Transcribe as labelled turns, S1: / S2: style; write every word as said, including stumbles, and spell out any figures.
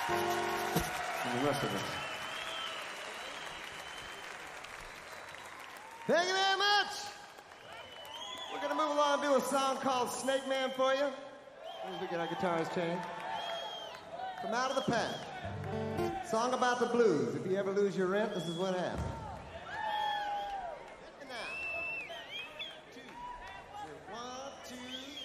S1: And the rest of us.
S2: Thank you very much. We're gonna move along and do a song called Snake Man for you. As we get our guitars changed. From Out of the Past. Song about the blues. If you ever lose your rent, this is what happens.